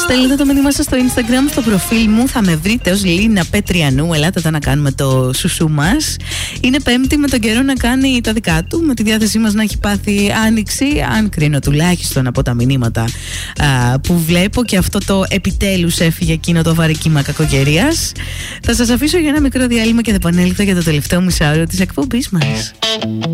Στέλνετε το μήνυμά σας στο Instagram, στο προφίλ μου. Θα με βρείτε ως Λίνα Πετριανού. Ελάτε εδώ να κάνουμε το σουσού μας. Είναι Πέμπτη, με τον καιρό να κάνει τα δικά του, με τη διάθεσή μας να έχει πάθει άνοιξη. Αν κρίνω τουλάχιστον από τα μηνύματα που βλέπω, και αυτό το επιτέλους έφυγε εκείνο το βαρύ κύμα κακοκαιρίας. Θα σας αφήσω για ένα μικρό διάλειμμα και θα επανέλθω για το τελευταίο μισάωρο της εκπομπής μας.